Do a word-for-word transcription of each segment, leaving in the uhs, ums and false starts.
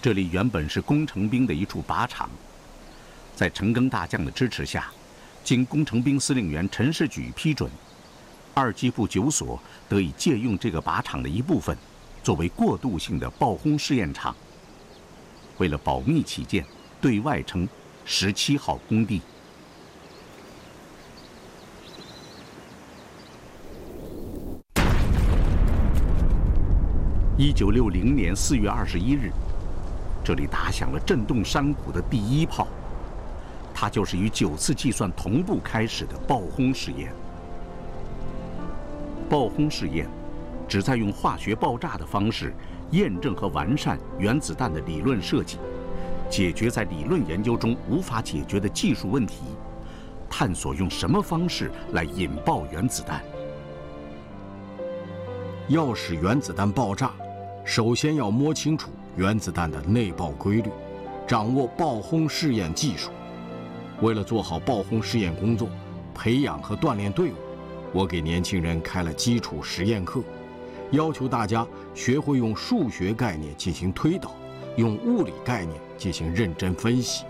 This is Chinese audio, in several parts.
这里原本是工程兵的一处靶场，在陈赓大将的支持下，经工程兵司令员陈士举批准，二机部九所得以借用这个靶场的一部分，作为过渡性的爆轰试验场。为了保密起见，对外称十七号工地。一九六零年四月二十一日，这里打响了震动山谷的第一炮，它就是与九次计算同步开始的爆轰试验。爆轰试验旨在用化学爆炸的方式验证和完善原子弹的理论设计，解决在理论研究中无法解决的技术问题，探索用什么方式来引爆原子弹。 要使原子弹爆炸，首先要摸清楚原子弹的内爆规律，掌握爆轰试验技术。为了做好爆轰试验工作，培养和锻炼队伍，我给年轻人开了基础实验课，要求大家学会用数学概念进行推导，用物理概念进行认真分析。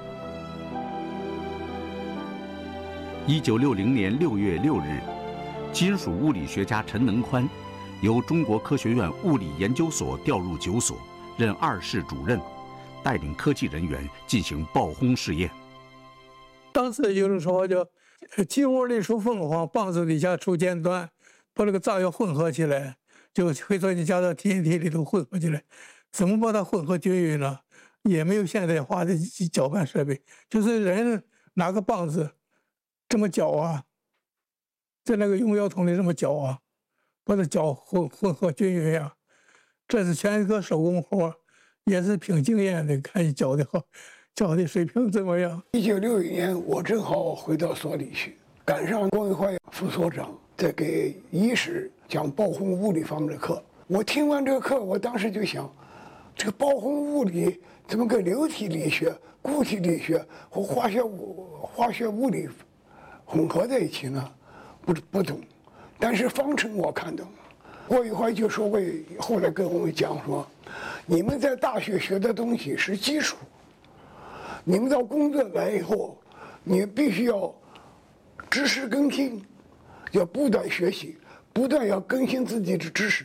一九六零年六月六日，金属物理学家陈能宽由中国科学院物理研究所调入九所，任二室主任，带领科技人员进行爆轰试验。 当时有人说叫金窝里出凤凰，棒子底下出尖端，把这个炸药混合起来，就会说你加到 T N T 里头混合起来。怎么把它混合均匀呢？也没有现代化的搅拌设备，就是人拿个棒子这么搅啊，在那个用药桶里这么搅啊，把它搅混混合均匀啊。这是全一个手工活，也是凭经验的，看你搅的好，搅的水平怎么样。 一九六一年，我正好回到所里去，赶上工业化副所长在给一室讲爆轰物理方面的课。我听完这个课，我当时就想，这个爆轰物理怎么跟流体力学、固体力学和化学物化学物理混合在一起呢？不不懂，但是方程我看懂。过一会儿就说会，后来跟我们讲说，你们在大学学的东西是基础，你们到工作来以后，你必须要知识更新，要不断学习，不断要更新自己的知识。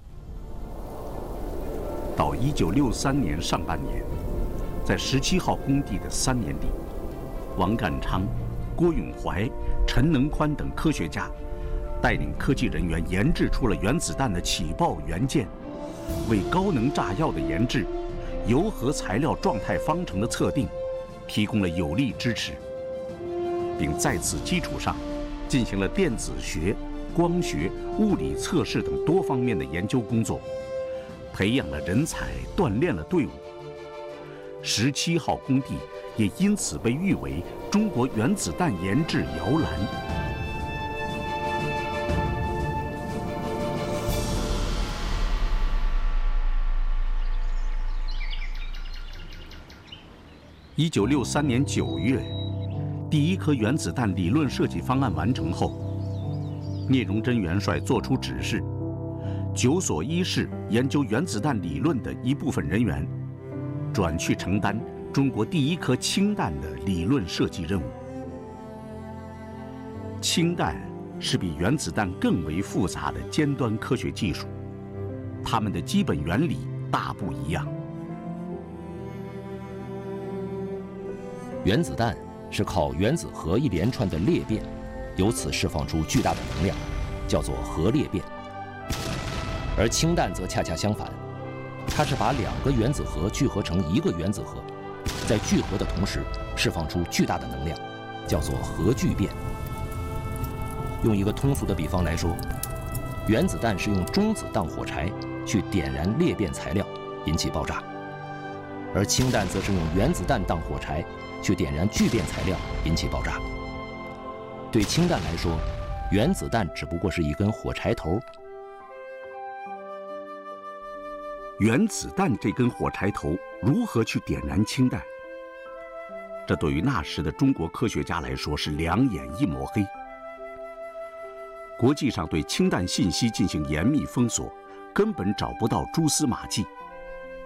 到一九六三年上半年，在十七号工地的三年里，王淦昌、郭永怀、陈能宽等科学家带领科技人员研制出了原子弹的起爆元件，为高能炸药的研制、铀合材料状态方程的测定提供了有力支持，并在此基础上进行了电子学、光学、物理测试等多方面的研究工作，培养了人才，锻炼了队伍。十七号工地也因此被誉为中国原子弹研制摇篮。一九六三年九月，第一颗原子弹理论设计方案完成后，聂荣臻元帅作出指示，九所一室研究原子弹理论的一部分人员转去承担中国第一颗氢弹的理论设计任务。氢弹是比原子弹更为复杂的尖端科学技术，它们的基本原理大不一样。 原子弹是靠原子核一连串的裂变，由此释放出巨大的能量，叫做核裂变。而氢弹则恰恰相反，它是把两个原子核聚合成一个原子核，在聚合的同时释放出巨大的能量，叫做核聚变。用一个通俗的比方来说，原子弹是用中子当火柴去点燃裂变材料，引起爆炸，而氢弹则是用原子弹当火柴去点燃聚变材料，引起爆炸。对氢弹来说，原子弹只不过是一根火柴头。 原子弹这根火柴头如何去点燃氢弹？这对于那时的中国科学家来说是两眼一抹黑。国际上对氢弹信息进行严密封锁，根本找不到蛛丝马迹。